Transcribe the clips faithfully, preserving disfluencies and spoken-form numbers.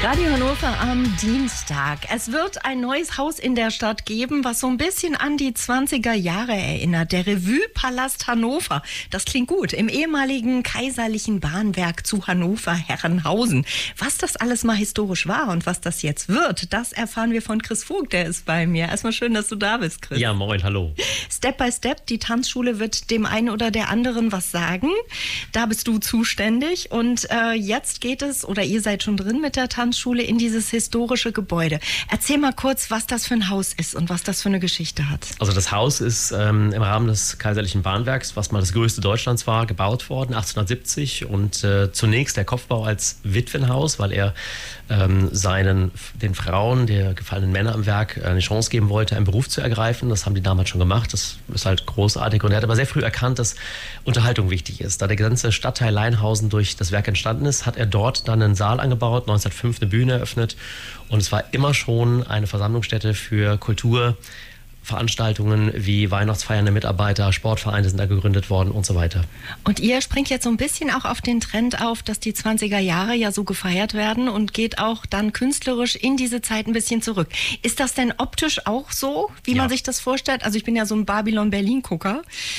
Radio Hannover am Dienstag. Es wird ein neues Haus in der Stadt geben, was so ein bisschen an die zwanziger Jahre erinnert. Der Revue-Palast Hannover. Das klingt gut. Im ehemaligen kaiserlichen Bahnwerk zu Hannover-Herrenhausen. Was das alles mal historisch war und was das jetzt wird, das erfahren wir von Chris Vogt. Der ist bei mir. Erstmal schön, dass du da bist, Chris. Ja, moin, hallo. Step by Step, die Tanzschule wird dem einen oder der anderen was sagen. Da bist du zuständig. Und äh, jetzt geht es, oder ihr seid schon drin mit der Tanzschule, in dieses historische Gebäude. Erzähl mal kurz, was das für ein Haus ist und was das für eine Geschichte hat. Also das Haus ist ähm, im Rahmen des Kaiserlichen Bahnwerks, was mal das größte Deutschlands war, gebaut worden, achtzehnhundertsiebzig. Und äh, zunächst der Kopfbau als Witwenhaus, weil er ähm, seinen, den Frauen, der gefallenen Männer am Werk, eine Chance geben wollte, einen Beruf zu ergreifen. Das haben die damals schon gemacht. Das ist halt großartig. Und er hat aber sehr früh erkannt, dass Unterhaltung wichtig ist. Da der ganze Stadtteil Leinhausen durch das Werk entstanden ist, hat er dort dann einen Saal angebaut, neunzehnhundertfünf eine Bühne eröffnet. Und es war immer schon eine Versammlungsstätte für Kultur. Veranstaltungen wie Weihnachtsfeiern der Mitarbeiter, Sportvereine sind da gegründet worden und so weiter. Und ihr springt jetzt so ein bisschen auch auf den Trend auf, dass die zwanziger Jahre ja so gefeiert werden und geht auch dann künstlerisch in diese Zeit ein bisschen zurück. Ist das denn optisch auch so, wie Ja. man sich das vorstellt? Also ich bin ja so ein Babylon-Berlin-Gucker.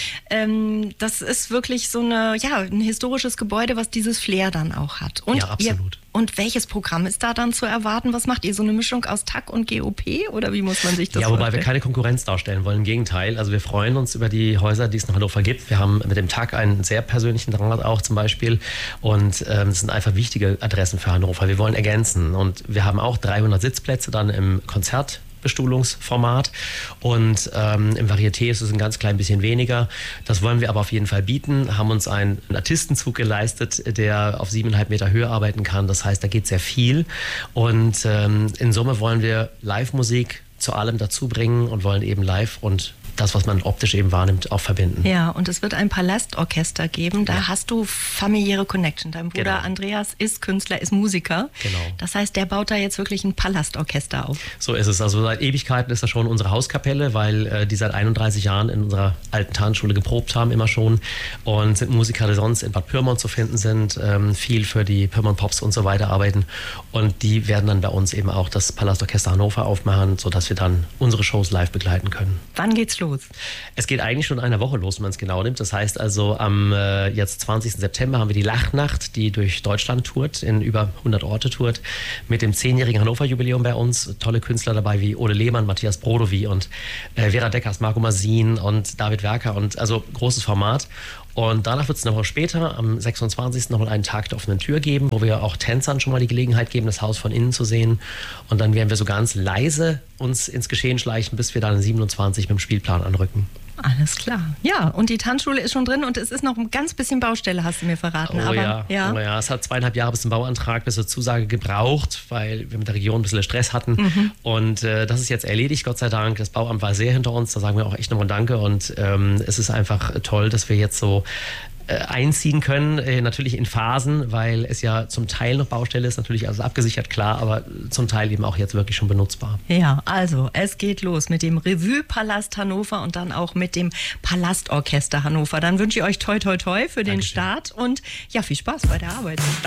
Ähm, das ist wirklich so eine, ja, ein historisches Gebäude, was dieses Flair dann auch hat. Und Ja, absolut. Ihr, und welches Programm ist da dann zu erwarten? Was macht ihr? So eine Mischung aus T A C und G O P? Oder wie muss man sich das Ja, wobei vorstellen? wir keine Konkurrenz darstellen wollen. Im Gegenteil. Also wir freuen uns über die Häuser, die es in Hannover gibt. Wir haben mit dem T A C einen sehr persönlichen Draht auch zum Beispiel. Und ähm, das sind einfach wichtige Adressen für Hannover. Wir wollen ergänzen. Und wir haben auch dreihundert Sitzplätze dann im Konzert. Bestuhlungsformat und ähm, im Varieté ist es ein ganz klein bisschen weniger. Das wollen wir aber auf jeden Fall bieten, haben uns einen Artistenzug geleistet, der auf siebeneinhalb Meter Höhe arbeiten kann. Das heißt, da geht sehr viel und ähm, in Summe wollen wir Live-Musik zu allem dazu bringen und wollen eben live und das, was man optisch eben wahrnimmt, auch verbinden. Ja, und es wird ein Palastorchester geben. Da Ja. hast du familiäre Connection. Dein Bruder Genau. Andreas ist Künstler, ist Musiker. Genau. Das heißt, der baut da jetzt wirklich ein Palastorchester auf. So ist es. Also seit Ewigkeiten ist das schon unsere Hauskapelle, weil äh, die seit einunddreißig Jahren in unserer alten Tanzschule geprobt haben, immer schon. Und sind Musiker, die sonst in Bad Pyrmont zu finden sind, ähm, viel für die Pyrmont Pops und so weiter arbeiten. Und die werden dann bei uns eben auch das Palastorchester Hannover aufmachen, sodass wir dann unsere Shows live begleiten können. Wann geht's los? Es geht eigentlich schon in einer Woche los, wenn man es genau nimmt. Das heißt also, am äh, jetzt zwanzigsten September haben wir die Lachnacht, die durch Deutschland tourt, in über hundert Orte tourt, mit dem zehnjährigen Hannover-Jubiläum bei uns. Tolle Künstler dabei wie Ole Lehmann, Matthias Brodowy und äh, Vera Deckers, Marco Masin und David Werker. Und also großes Format. Und danach wird es eine Woche später, am sechsundzwanzigsten nochmal einen Tag der offenen Tür geben, wo wir auch Tänzern schon mal die Gelegenheit geben, das Haus von innen zu sehen. Und dann werden wir so ganz leise uns ins Geschehen schleichen, bis wir dann siebenundzwanzig mit dem Spielplan anrücken. Alles klar. Ja, und die Tanzschule ist schon drin und es ist noch ein ganz bisschen Baustelle, hast du mir verraten. Oh Aber, ja, ja. oh ja, es hat zweieinhalb Jahre bis zum Bauantrag, bis zur Zusage gebraucht, weil wir mit der Region ein bisschen Stress hatten. Mhm. Und äh, das ist jetzt erledigt, Gott sei Dank. Das Bauamt war sehr hinter uns, da sagen wir auch echt nochmal Danke. Und ähm, es ist einfach toll, dass wir jetzt so äh, einziehen können, äh, natürlich in Phasen, weil es ja zum Teil noch Baustelle ist, natürlich also abgesichert, klar, aber zum Teil eben auch jetzt wirklich schon benutzbar. Ja, also es geht los mit dem Revue-Palast Hannover und dann auch mit dem Palastorchester Hannover. Dann wünsche ich euch toi toi toi für den Dankeschön. Start und ja, viel Spaß bei der Arbeit.